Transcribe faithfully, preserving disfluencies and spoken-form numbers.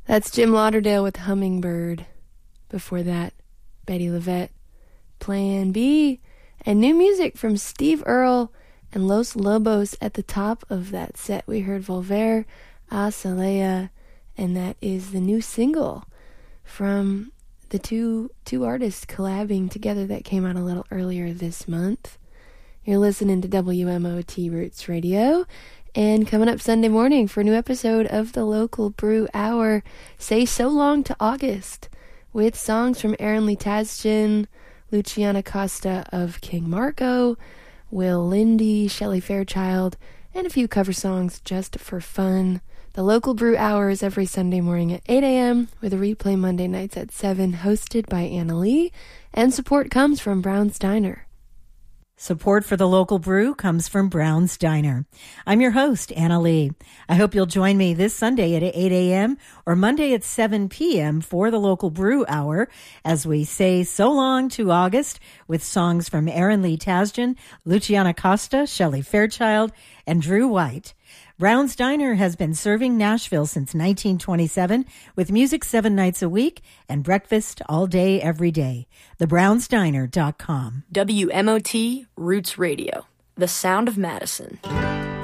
That's Jim Lauderdale with Hummingbird. Before that, Betty Levette, Plan B, and new music from Steve Earle and Los Lobos. At the top of that set, we heard Volver, Azalea, and that is the new single from the two two artists collabing together that came out a little earlier this month. You're listening to W M O T Roots Radio, and coming up Sunday morning for a new episode of the Local Brew Hour, say so long to August, with songs from Aaron Lee Tasjan, Luciana Costa of King Marco, Will Lindy, Shelley Fairchild, and a few cover songs just for fun. The Local Brew Hour is every Sunday morning at eight a.m. with a replay Monday nights at seven, hosted by Anna Lee, and support comes from Brown's Diner. Support for the Local Brew comes from Brown's Diner. I'm your host, Anna Lee. I hope you'll join me this Sunday at eight a.m. or Monday at seven p.m. for the Local Brew Hour as we say so long to August with songs from Aaron Lee Tasjan, Luciana Costa, Shelley Fairchild, and Drew White. Brown's Diner has been serving Nashville since nineteen twenty-seven with music seven nights a week and breakfast all day, every day. the browns diner dot com. W M O T Roots Radio, the sound of Madison.